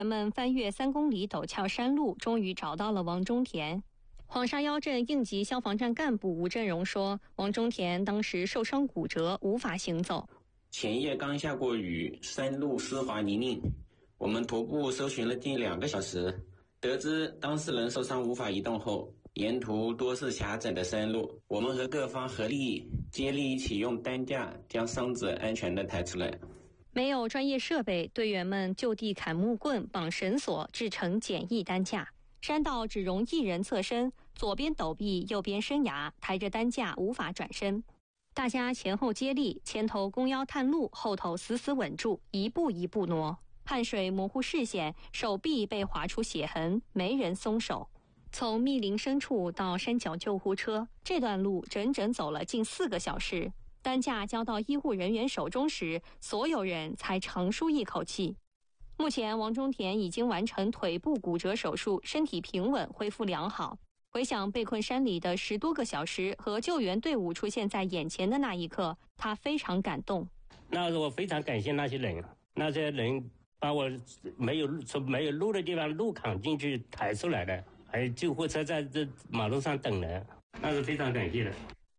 人们翻越3公里陡峭山路，终于找到了王中田。黄沙腰镇应急消防站干部吴振荣说，王中田当时受伤骨折，无法行走。 前夜刚下过雨，山路湿滑泥泞，我们徒步搜寻了近2个小时，得知当事人受伤无法移动后，沿途多是狭窄的山路，我们和各方合力接力一起用担架将伤者安全地抬出来。 没有专业设备，队员们就地砍木棍、绑绳索，制成简易担架。山道只容1人侧身，左边陡壁，右边深崖，抬着担架无法转身。大家前后接力，前头弓腰探路，后头死死稳住，一步一步挪。汗水模糊视线，手臂被划出血痕，没人松手。从密林深处到山脚救护车，这段路整整走了近4个小时。担架交到医护人员手中时，所有人才长舒一口气。目前王中田已经完成腿部骨折手术，身体平稳，恢复良好。回想被困山里的10多个小时和救援队伍出现在眼前的那一刻，他非常感动。 那我非常感谢那些人把我从没有路的地方路坎进去抬出来的，还有救护车在这马路上等人，那是非常感谢的。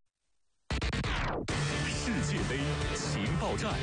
世界杯情报站，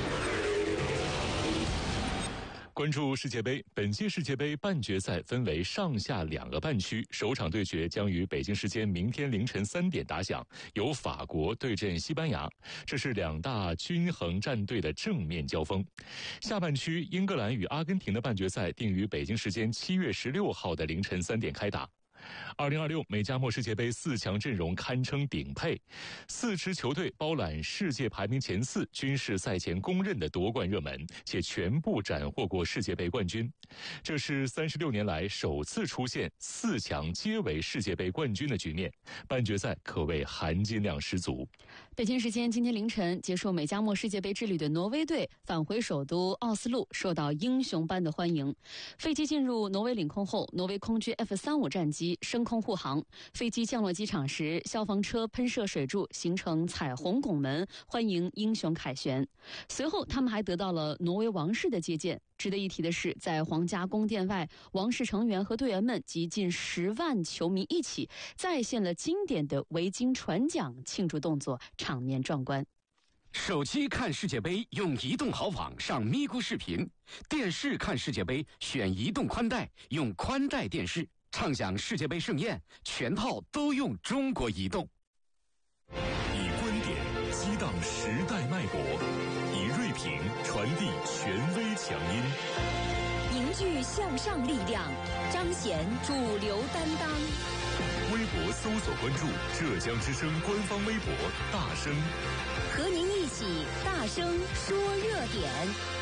关注世界杯。本届世界杯半决赛分为上下2个半区，首场对决将于北京时间明天凌晨3点打响，由法国对阵西班牙，这是2大均衡战队的正面交锋。下半区英格兰与阿根廷的半决赛定于北京时间7月16号的凌晨3点开打。2026美加墨世界杯4强阵容堪称顶配，4支球队包揽世界排名前4，均是赛前公认的夺冠热门，且全部斩获过世界杯冠军。这是36年来首次出现4强皆为世界杯冠军的局面，半决赛可谓含金量十足。 北京时间今天凌晨结束美加墨世界杯之旅的挪威队返回首都奥斯陆，受到英雄般的欢迎。飞机进入挪威领空后，挪威空军 F-35 战机升空护航，飞机降落机场时，消防车喷射水柱形成彩虹拱门，欢迎英雄凯旋。随后他们还得到了挪威王室的接见。值得一提的是，在皇家宫殿外，王室成员和队员们及近10万球迷一起再现了经典的维京传奖庆祝动作，场面壮观。 手机看世界杯用移动豪网上咪咕视频，电视看世界杯选移动宽带，用宽带电视畅享世界杯盛宴，全套都用中国移动。 以观点激荡时代脉搏，以锐评传递权威强音， 凝聚向上力量，彰显主流担当。 微博搜索关注浙江之声官方微博大声， 和您一起大声说热点。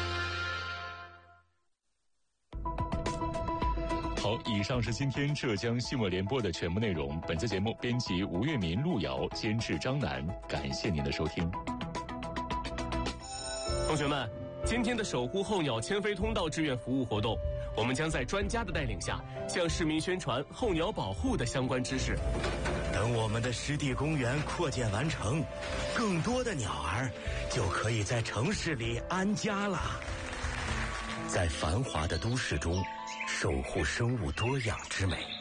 好，以上是今天浙江新闻联播的全部内容。本次节目编辑吴月民、陆瑶，监制张楠。感谢您的收听。 同学们，今天的守护候鸟迁飞通道志愿服务活动，我们将在专家的带领下，向市民宣传候鸟保护的相关知识。 等我们的湿地公园扩建完成，更多的鸟儿就可以在城市里安家了。在繁华的都市中，守护生物多样之美。